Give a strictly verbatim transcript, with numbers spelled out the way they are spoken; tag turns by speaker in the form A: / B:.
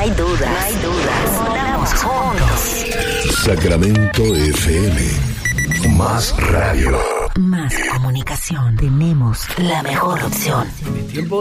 A: hay duda, no hay dudas. Sonamos juntos.
B: Sacramento F M. Más radio.
A: Más comunicación. Tenemos la mejor opción.
C: Mi tiempo